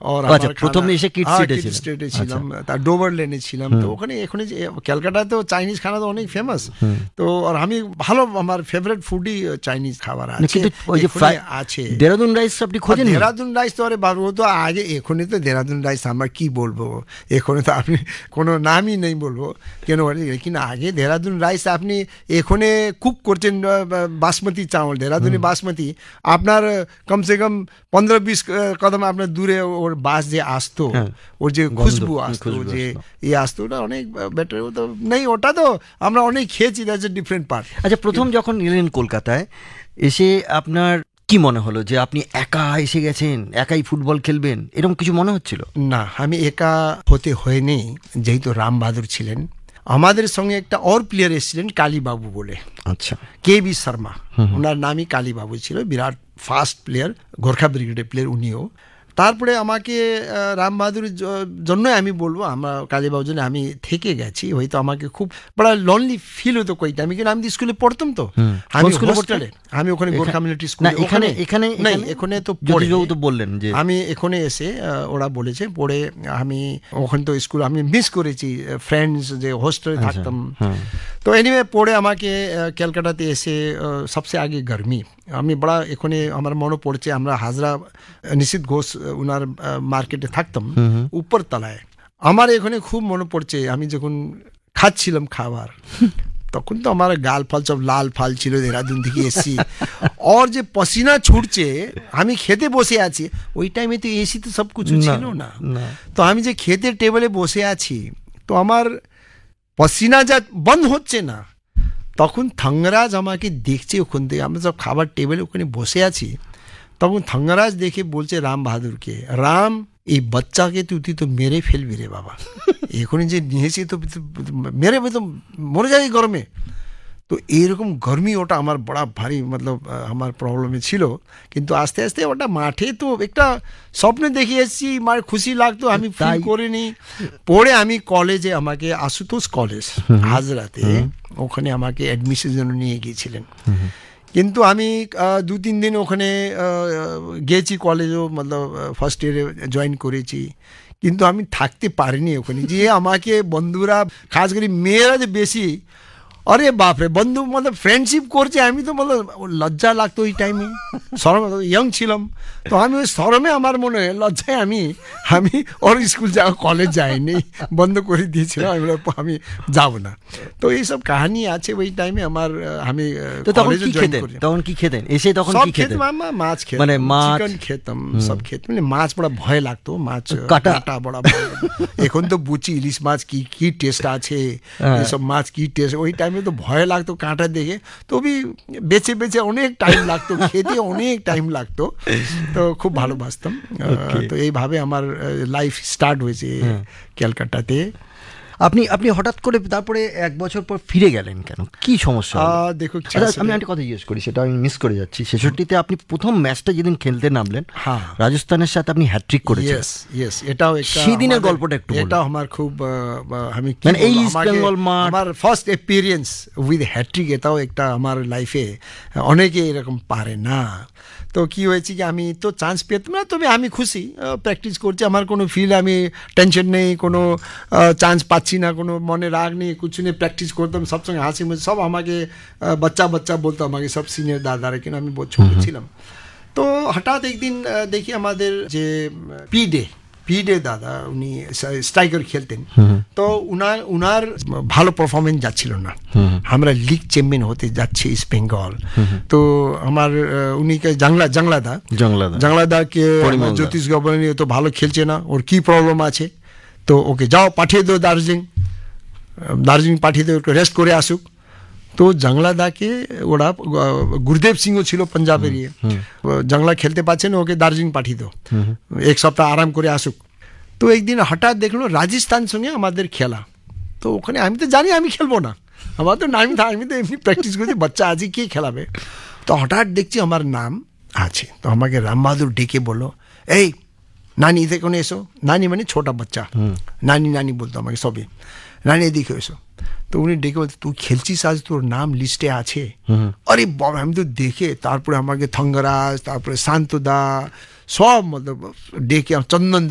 और প্রথমে এসে কিড স্ট্রিটে ছিলাম, তার ডোভার লেনে ছিলাম। তো ওখানে এখানে ক্যালকাটায় তো চাইনিজ খানা তো অনেক ফেমাস। তো আর আমি ভালো, আমার ফেভারিট ফুডই চাইনিজ খাবার আছে। আছে দেরাদুন রাইস, আপনি খোঁজেন? দেরাদুন রাইস তো আরে বাবু তো আগে, এখনই তো দেরাদুন রাইস আমার কি বলবো, এখনই তো আপনি কোনো নামই নেই বলবো কেন, কিন্তু আগে দেরাদুন রাইস আপনি এখানে কুক করছেন বাসমতি চাউল, দেরাদুনি বাসমতি, আপনার কমসে কম 15-20 কদম আপনার দূরে ওর বাস যে আসতো, ওর যে খুশবু আসতো, যে আসতো, ওটা অনেক বেটার তো নেই। ওটা তো আমরা অনেক খেয়েছি, দ্যাটস এ ডিফারেন্ট পার্ট। আচ্ছা, প্রথম যখন এলেন কলকাতায় এসে আপনার কি মনে হলো যে আপনি একা এসে গেছেন, একাই ফুটবল খেলবেন, এরকম কিছু মনে হচ্ছিল? না, আমি একা হতে হয়নি, যেহেতু রাম বাহাদুর ছিলেন, আমাদের সঙ্গে একটা और প্লেয়ার এসেছিলেন কালীবাবু বলে। আচ্ছা, কেবি শর্মা, ওনার নামই কালীবাবু ছিল, বিরাট ফাস্ট প্লেয়ার, গোর্খা ব্রিগেডের প্লেয়ার উনিও। তারপরে আমাকে রাম বাহাদুরের জন্য আমি বলবো, আমরা কালীবাবুর জন্য আমি থেকে গেছি, হয়তো আমাকে খুব বড় লনলি ফিল হতো কই টাইমে, কিন্তু আমি স্কুলে পড়তাম তো, আমি হোস্টেলে, আমি ওখানে গোর্খা মিলিটারি স্কুল, এখানে তো বললেন যে আমি এখানে এসে ওরা বলেছে পড়ে, আমি ওখানে তো স্কুল আমি মিস করেছি, ফ্রেন্ডস যে হোস্টেলে থাকতাম। তো এনিওয়ে পড়ে আমাকে ক্যালকাটাতে এসে সবচেয়ে আগে গরমি, আমি বড় এখানে আমার মনে পড়ছে, আমরা হাজরা নিশিত ঘোষ উনার মার্কেটে থাকতাম উপর তলায়, আমার এখানে খুব মনে পড়ছে, আমি যখন খাচ্ছিলাম খাবার, তখন তো আমার গাল ফাল সব লাল ফাল ছিল, দেরাদুন থেকে এসি, और যে পসিনা ছুটছে, আমি খেতে বসে আছি, ওই টাইমে তো এসি তো সব কিছু ছিল না, তো আমি যে খেতে টেবিলে বসে আছি, তো আমার পসিনা যা বন্ধ হচ্ছে না, তখন থাঙ্গরাজ আমাকে দেখছে ওখান থেকে, আমরা সব খাবার টেবিলে ওখানে বসে আছি, তখন থাঙ্গরাজ দেখে বলছে রাম বাহাদুরকে, রাম এই বাচ্চাকে তুই তো মেরে ফেলবি রে বাবা, এখনই যে নিয়েছি তো মেরে তো মরে যাই গরমে। তো এইরকম গরমি ওটা আমার বড় ভারী মতলব আমার প্রবলেমে ছিল, কিন্তু আস্তে আস্তে ওটা মাঠে তো একটা স্বপ্নে দেখে এসেছি, মার খুশি লাগতো, আমি ফিল করিনি। পরে আমি কলেজে, আমাকে আশুতোষ কলেজ হাজরাতে, ওখানে আমাকে অ্যাডমিশনের জন্য নিয়ে গিয়েছিলেন, কিন্তু আমি 2-3 দিন ওখানে গেছি কলেজও, মতলব ফার্স্ট ইয়ারে জয়েন করেছি, কিন্তু আমি থাকতে পারিনি ওখানে, যে আমাকে বন্ধুরা, খাস করে মেয়েরা যে বেশি, আরে বাপরে, বন্ধু মতলব ফ্রেন্ডশিপ করছে, আমি তো মতলব লজ্জা লাগতো ওই টাইমে, শরম, ইয়ং ছিলাম, তো আমি ওই শরমে আমার মনে হয় লজ্জায় আমি ওর স্কুল যাওয়া, কলেজ যাইনি, বন্ধ করে দিয়েছিলাম, আমি যাব না। তো এইসব কাহিনী আছে ওই টাইমে আমার। আমি তখন কি খেতেন এসে? তখন কি খেতেন? মাছ খেতাম, মানে চিকেন খেতাম, সব খেতাম, মানে মাছ বড় ভয় লাগতো, মাছ কাটা বড় ভয়। এখন তো বুঝছি ইলিশ মাছ কি টেস্ট আছে, এসব মাছ কি টেস্ট, ওই টাইমে তো ভয় লাগতো কাঁটা দেখে, তবে বেছে বেছে অনেক টাইম লাগতো, খেতে অনেক টাইম লাগতো, তো খুব ভালোবাসতাম। তো এইভাবে আমার লাইফ স্টার্ট হয়েছে ক্যালকাটাতে। আপনি হঠাৎ করে তারপরে 1 বছর পর ফিরে গেলেন কেন? কি সমস্যা? দেখো, আমি একটা কথা জিজ্ঞেস করি, সেটা আমি মিস করে যাচ্ছি। 66-তে আপনি প্রথম ম্যাচটা যেদিন খেলতে নামলেন রাজস্থানের সাথে, আপনি হ্যাট্রিক করেছেন। এটাও সেদিনের গল্পটা একটু। এটা আমার খুব, আমি এই ইস্ট বেঙ্গল মাঠ, আমার ফার্স্ট এক্সপিরিয়েন্স উইথ হ্যাট্রিক, এটাও একটা আমার লাইফে, অনেকে এরকম পারে না। তো কি হয়েছে কি, আমি তো চান্স পেতাম না, তবে আমি খুশি, প্র্যাকটিস করছি, আমার কোনো ফিল, আমি টেনশন নেই, কোনো চান্স পাচ্ছি না, কোনো মনে রাগ নেই, কিছু নেই, প্র্যাকটিস করতাম, সবসঙ্গে হাসি মুখে, সব আমাকে বাচ্চা বলতো, আমাকে সব সিনিয়র দাদারা, কিন্তু আমি বহুত ছোট ছিলাম। তো হঠাৎ একদিন দেখি আমাদের যে পিডে দাদা, উনি স্ট্রাইকার খেলতেন, তো উনার ভালো পারফরমেন্স যাচ্ছিল না, আমরা লিগ চ্যাম্পিয়ন হতে যাচ্ছি ইস্ট বেঙ্গল। তো আমার উনিকে জাংলাদাকে জ্যোতিষ গবর্ণী তো ভালো খেলছে না, ওর কি প্রবলেম আছে, তো ওকে যাও পাঠিয়ে দাও দার্জিলিং পাঠিয়ে দাও, ওকে রেস্ট করে আসুক। তো জাংলাদাকে ওরা, গুরুদেব সিংও ছিল পাঞ্জাবের, জাংলা খেলতে পারছে না, ওকে দার্জিলিং পাঠিয়ে দাও, 1 সপ্তাহ আরাম করে আসুক। তো একদিন হঠাৎ দেখলো রাজস্থান সঙ্গে আমাদের খেলা, তো ওখানে আমি তো জানি আমি খেলবো না, আমার তো আমি তো এমনি প্র্যাকটিস করছি, বাচ্চা আজকে কে খেলাবে। তো হঠাৎ দেখছি আমার নাম আছে, তো আমাকে রাম বাহাদুর ডেকে বললো, এই নানি এখানে এসো, নানি মানে ছোটা বাচ্চা, নানি বলতো আমাকে সবে, নানি এদিকে এসো। তো উনি ডেকে বলতে, তুই খেলছিস আজ, তোর নাম লিস্টে আছে। আরে বাবা, আমি তো দেখে, তারপরে আমাকে থঙ্গরাজ, তারপরে শান্তদা, সব মতলব ডেকে, চন্দন